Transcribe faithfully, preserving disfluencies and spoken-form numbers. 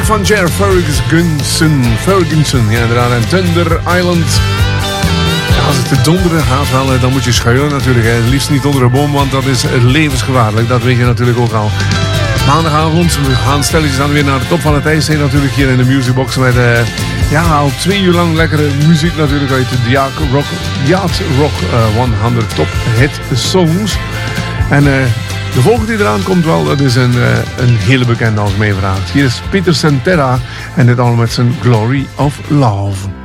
van Ger Ferguson. Ferguson, ja inderdaad. En Thunder Island. Ja, als het te donderen gaat, wel, dan moet je schuilen natuurlijk. Hè. Liefst niet onder een boom, want dat is levensgevaarlijk. Dat weet je natuurlijk ook al. Maandagavond, we gaan stelletjes dan weer naar de top van het ijs heen natuurlijk hier in de Musicbox met uh, ja, al twee uur lang lekkere muziek natuurlijk uit de Yacht Rock, Yacht Rock uh, honderd Top Hit Songs. En uh, de volgende die eraan komt wel, dat is een, uh, een hele bekende als mij vraagt. Hier is Peter Cetera en dit allemaal met zijn Glory of Love.